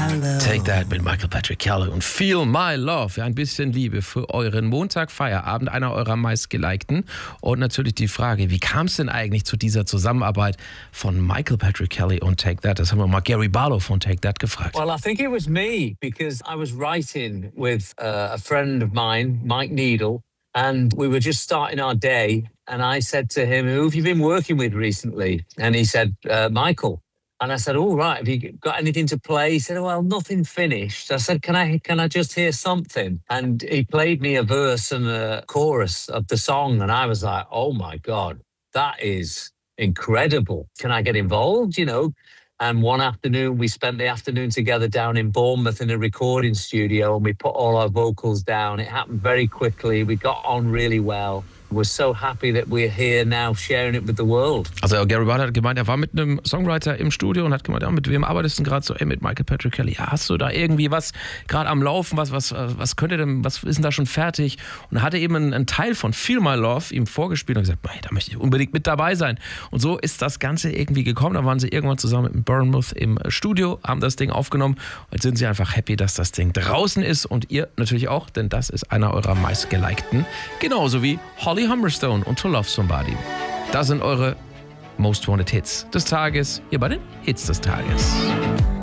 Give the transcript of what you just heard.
Take That mit Michael Patrick Kelly und Feel My Love. Ja, ein bisschen Liebe für euren Montagfeierabend, einer eurer meistgelikten. Und natürlich die Frage, wie kam es denn eigentlich zu dieser Zusammenarbeit von Michael Patrick Kelly und Take That? Das haben wir mal Gary Barlow von Take That gefragt. Well, I think it was me because I was writing with a friend of mine, Mike Needle, and we were just starting our day. And I said to him, "Who have you been working with recently?" And he said, "Michael." And I said, "All right, have you got anything to play?" He said, "Well, nothing finished." I said, Can I just hear something?" And he played me a verse and a chorus of the song. And I was like, "Oh my God, that is incredible. Can I get involved?" And one afternoon, we spent the afternoon together down in Bournemouth in a recording studio, and we put all our vocals down. It happened very quickly. We got on really well. We're so happy that we're here now sharing it with the world. Also Gary Barlow hat gemeint, er war mit einem Songwriter im Studio und hat gemeint, ja, mit wem arbeitest du denn gerade so? Mit Michael Patrick Kelly. Ja, hast du da irgendwie was gerade am Laufen? Was ist denn da schon fertig? Und er hatte eben einen Teil von Feel My Love ihm vorgespielt und gesagt, hey, da möchte ich unbedingt mit dabei sein. Und so ist das Ganze irgendwie gekommen. Da waren sie irgendwann zusammen in Bournemouth im Studio, haben das Ding aufgenommen. Und jetzt sind sie einfach happy, dass das Ding draußen ist und ihr natürlich auch, denn das ist einer eurer meistgelikten. Genauso wie Holly Humberstone und To Love Somebody. Das sind eure Most Wanted Hits des Tages, hier bei den Hits des Tages.